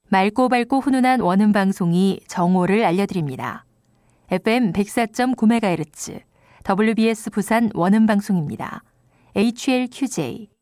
맑고 밝고 훈훈한 원음 방송이 정오를 알려드립니다. FM 104.9MHz, WBS 부산 원음 방송입니다. HLQJ